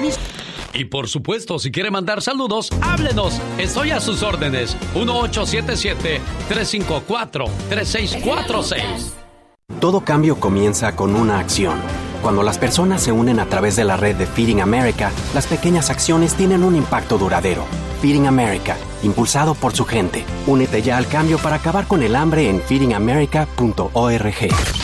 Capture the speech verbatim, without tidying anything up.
Y por supuesto, si quiere mandar saludos, háblenos. Estoy a sus órdenes. uno ocho siete siete, tres cinco cuatro, tres seis cuatro seis. Todo cambio comienza con una acción. Cuando las personas se unen a través de la red de Feeding America, las pequeñas acciones tienen un impacto duradero. Feeding America, impulsado por su gente. Únete ya al cambio para acabar con el hambre en feeding america punto org.